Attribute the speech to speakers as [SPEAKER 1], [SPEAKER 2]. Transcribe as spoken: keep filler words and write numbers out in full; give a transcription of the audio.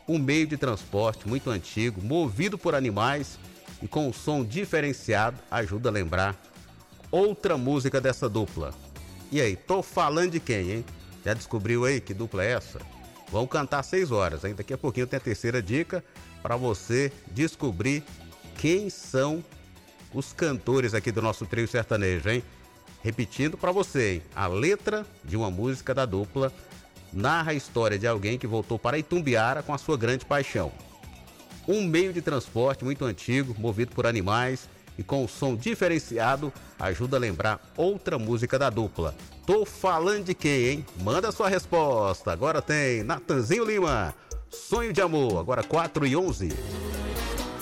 [SPEAKER 1] um meio de transporte muito antigo, movido por animais e com um som diferenciado, ajuda a lembrar outra música dessa dupla. E aí, tô falando de quem, hein? Já descobriu aí que dupla é essa? Vamos cantar seis horas, hein? Daqui a pouquinho tem a terceira dica para você descobrir quem são os cantores aqui do nosso trio sertanejo, hein? Repetindo para você, hein? A letra de uma música da dupla narra a história de alguém que voltou para Itumbiara com a sua grande paixão. Um meio de transporte muito antigo, movido por animais e com um som diferenciado, ajuda a lembrar outra música da dupla. Tô falando de quem, hein? Manda sua resposta. Agora tem Natanzinho Lima, Sonho de Amor, agora quatro e onze.